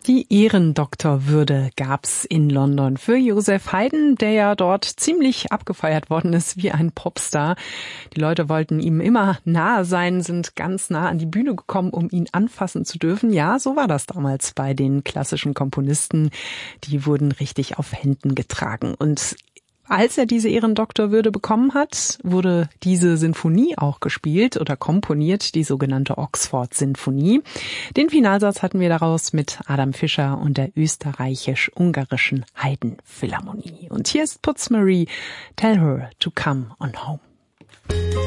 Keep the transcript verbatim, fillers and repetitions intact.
Die Ehrendoktorwürde gab's in London für Joseph Haydn, der ja dort ziemlich abgefeiert worden ist wie ein Popstar. Die Leute wollten ihm immer nahe sein, sind ganz nah an die Bühne gekommen, um ihn anfassen zu dürfen. Ja, so war das damals bei den klassischen Komponisten. Die wurden richtig auf Händen getragen. Und als er diese Ehrendoktorwürde bekommen hat, wurde diese Sinfonie auch gespielt oder komponiert, die sogenannte Oxford-Sinfonie. Den Finalsatz hatten wir daraus mit Adam Fischer und der österreichisch-ungarischen Haydn-Philharmonie. Und hier ist Putzmarie, Tell Her to Come on Home.